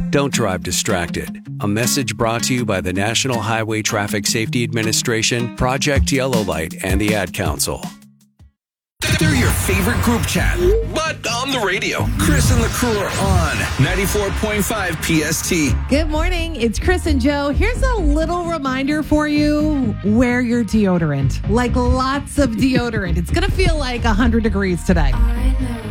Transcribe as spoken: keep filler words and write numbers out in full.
Don't drive distracted. A message brought to you by the National Highway Traffic Safety Administration, Project Yellow Light, and the Ad Council. They're your favorite group chat, but on the radio. Chris and the crew are on ninety-four point five P S T. Good morning. It's Chris and Joe. Here's a little reminder for you. Wear your deodorant. Like lots of deodorant. It's going to feel like one hundred degrees today.